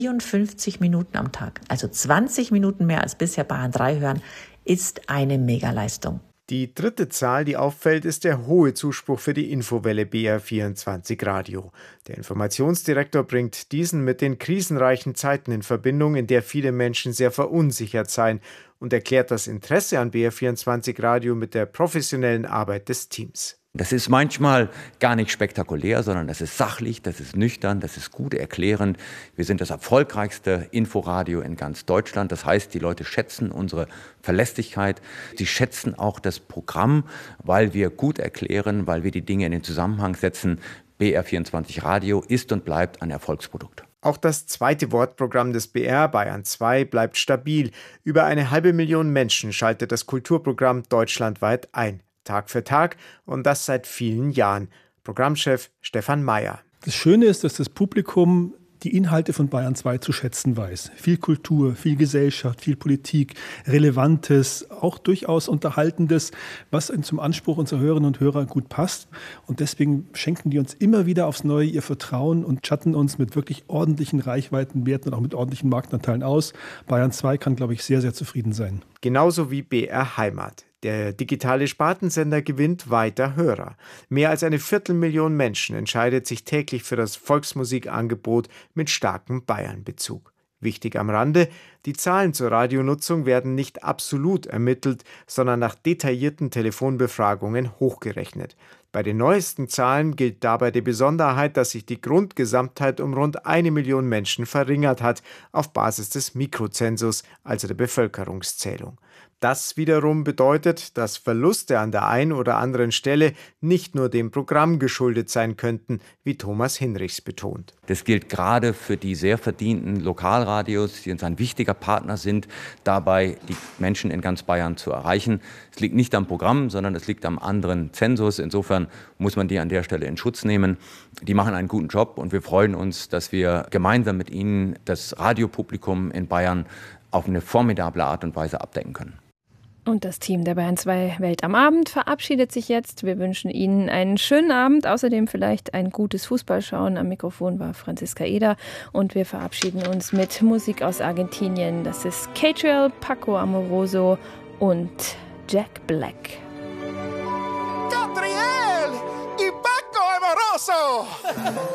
54 Minuten am Tag, also 20 Minuten mehr als bisher Bayern 3 hören, ist eine Megaleistung. Die dritte Zahl, die auffällt, ist der hohe Zuspruch für die Infowelle BR24 Radio. Der Informationsdirektor bringt diesen mit den krisenreichen Zeiten in Verbindung, in der viele Menschen sehr verunsichert seien, und erklärt das Interesse an BR24 Radio mit der professionellen Arbeit des Teams. Das ist manchmal gar nicht spektakulär, sondern das ist sachlich, das ist nüchtern, das ist gut erklärend. Wir sind das erfolgreichste Inforadio in ganz Deutschland. Das heißt, die Leute schätzen unsere Verlässlichkeit. Sie schätzen auch das Programm, weil wir gut erklären, weil wir die Dinge in den Zusammenhang setzen. BR24 Radio ist und bleibt ein Erfolgsprodukt. Auch das zweite Wortprogramm des BR, Bayern 2, bleibt stabil. Über 500.000 Menschen schaltet das Kulturprogramm deutschlandweit ein. Tag für Tag, und das seit vielen Jahren. Programmchef Stefan Mayer. Das Schöne ist, dass das Publikum die Inhalte von Bayern 2 zu schätzen weiß. Viel Kultur, viel Gesellschaft, viel Politik, Relevantes, auch durchaus Unterhaltendes, was zum Anspruch unserer Hörerinnen und Hörer gut passt. Und deswegen schenken die uns immer wieder aufs Neue ihr Vertrauen und schatten uns mit wirklich ordentlichen Reichweitenwerten und auch mit ordentlichen Marktanteilen aus. Bayern 2 kann, glaube ich, sehr, sehr zufrieden sein. Genauso wie BR Heimat. Der digitale Spartensender gewinnt weiter Hörer. Mehr als 250.000 Menschen entscheidet sich täglich für das Volksmusikangebot mit starkem Bayern-Bezug. Wichtig am Rande: Die Zahlen zur Radionutzung werden nicht absolut ermittelt, sondern nach detaillierten Telefonbefragungen hochgerechnet. Bei den neuesten Zahlen gilt dabei die Besonderheit, dass sich die Grundgesamtheit um rund 1 Million Menschen verringert hat, auf Basis des Mikrozensus, also der Bevölkerungszählung. Das wiederum bedeutet, dass Verluste an der einen oder anderen Stelle nicht nur dem Programm geschuldet sein könnten, wie Thomas Hinrichs betont. Das gilt gerade für die sehr verdienten Lokalradios, die uns ein wichtiger Partner sind, dabei die Menschen in ganz Bayern zu erreichen. Es liegt nicht am Programm, sondern es liegt am anderen Zensus. Insofern muss man die an der Stelle in Schutz nehmen. Die machen einen guten Job, und wir freuen uns, dass wir gemeinsam mit ihnen das Radiopublikum in Bayern auf eine formidable Art und Weise abdecken können. Und das Team der Bayern 2 Welt am Abend verabschiedet sich jetzt. Wir wünschen Ihnen einen schönen Abend, außerdem vielleicht ein gutes Fußballschauen. Am Mikrofon war Franziska Eder, und wir verabschieden uns mit Musik aus Argentinien. Das ist Catriel, Paco Amoroso und Jack Black. Catriel y Paco Amoroso!